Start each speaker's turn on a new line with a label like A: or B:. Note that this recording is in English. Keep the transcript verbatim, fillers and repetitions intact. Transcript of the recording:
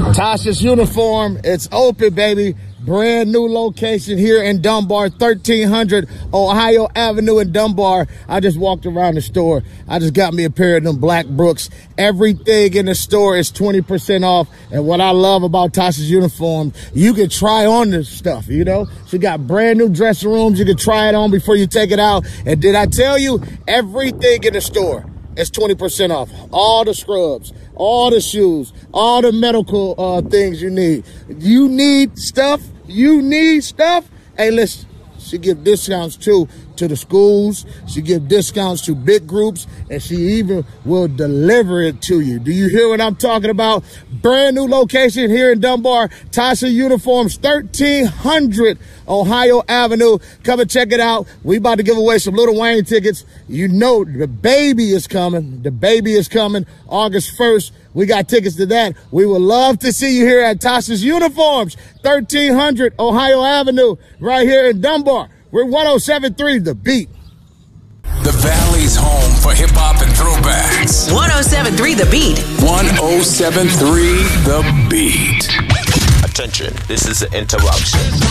A: Tasha's Uniform, it's open, baby. Brand new location here in Dunbar, thirteen hundred Ohio Avenue in Dunbar. I just walked around the store. I just got me a pair of them Black Brooks. Everything in the store is twenty percent off. And what I love about Tasha's Uniform, you can try on this stuff, you know? She got brand new dressing rooms. You can try it on before you take it out. And did I tell you, everything in the store is twenty percent off. All the scrubs, all the shoes, all the medical uh, things you need. You need stuff. You need stuff. Hey, listen, she give discounts too to the schools. She give discounts to big groups, and she even will deliver it to you. Do you hear what I'm talking about? Brand new location here in Dunbar. Tasha Uniforms, thirteen hundred Ohio Avenue. Come and check it out. We about to give away some Lil Wayne tickets. You know the baby is coming. The baby is coming August first. We got tickets to that. We would love to see you here at Tasha's Uniforms, thirteen hundred Ohio Avenue, right here in Dunbar. We're one oh seven point three The Beat.
B: The Valley's home for hip-hop and throwbacks.
C: one oh seven point three The Beat.
B: one oh seven point three The Beat.
D: Attention, this is an interruption.